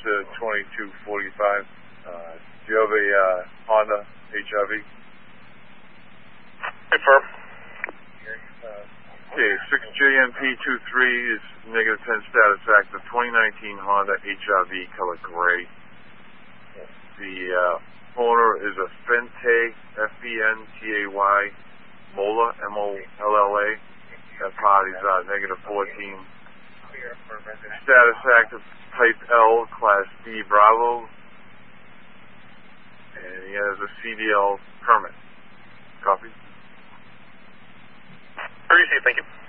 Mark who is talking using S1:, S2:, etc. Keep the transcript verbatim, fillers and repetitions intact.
S1: to twenty-two forty-five. Uh, do you have a uh, Honda H R V?
S2: Confirm.
S1: Okay, six J M P two three is negative ten status active, twenty nineteen Honda H R V, color gray. The uh, owner is a Fentay, F E N T A Y, Mola, M O L L A. That party's uh, negative fourteen. Status active, type L, class D Bravo. And he has a C D L permit. Copy?
S2: Received, thank you.